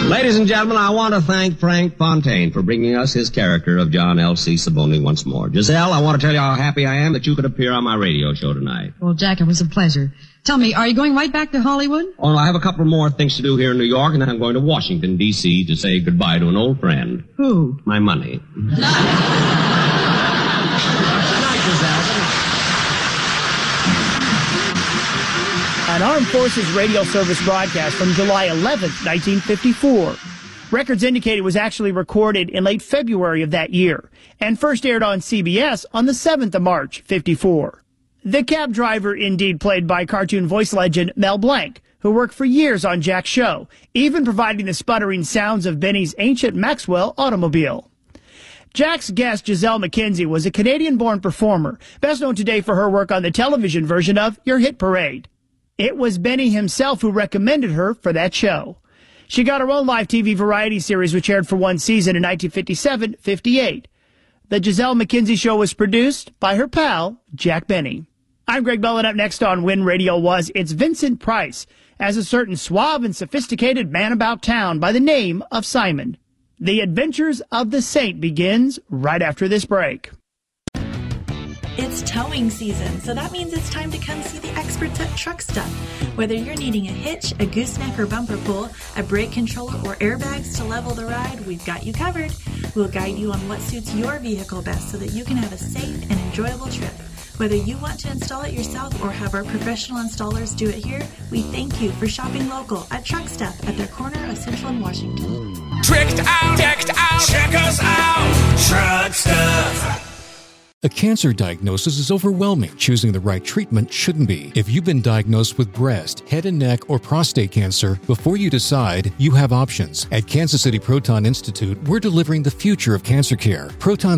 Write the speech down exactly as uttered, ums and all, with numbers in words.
Ladies and gentlemen, I want to thank Frank Fontaine for bringing us his character of John L C. Saboni once more. Giselle, I want to tell you how happy I am that you could appear on my radio show tonight. Well, Jack, it was a pleasure. Tell me, are you going right back to Hollywood? Oh, I have a couple more things to do here in New York, and then I'm going to Washington, D C to say goodbye to an old friend. Who? My money. Good night, Giselle. An Armed Forces Radio Service broadcast from July eleventh, nineteen fifty-four. Records indicate it was actually recorded in late February of that year and first aired on C B S on the seventh of March, fifty-four. The cab driver, indeed played by cartoon voice legend Mel Blanc, who worked for years on Jack's show, even providing the sputtering sounds of Benny's ancient Maxwell automobile. Jack's guest, Giselle McKenzie, was a Canadian-born performer, best known today for her work on the television version of Your Hit Parade. It was Benny himself who recommended her for that show. She got her own live T V variety series, which aired for one season in nineteen fifty-seven fifty-eight. The Giselle McKenzie Show was produced by her pal, Jack Benny. I'm Greg Bell, and up next on When Radio Was, it's Vincent Price as a certain suave and sophisticated man about town by the name of Simon. The Adventures of the Saint begins right after this break. It's towing season, so that means it's time to come see the experts at Truck Stuff. Whether you're needing a hitch, a gooseneck or bumper pull, a brake controller, or airbags to level the ride, we've got you covered. We'll guide you on what suits your vehicle best so that you can have a safe and enjoyable trip. Whether you want to install it yourself or have our professional installers do it here, we thank you for shopping local at Truck Stuff at their corner of Central and Washington. Tricked out, decked out, check us out, Truck Stuff. A cancer diagnosis is overwhelming. Choosing the right treatment shouldn't be. If you've been diagnosed with breast, head and neck, or prostate cancer, before you decide, you have options. At Kansas City Proton Institute, we're delivering the future of cancer care. Proton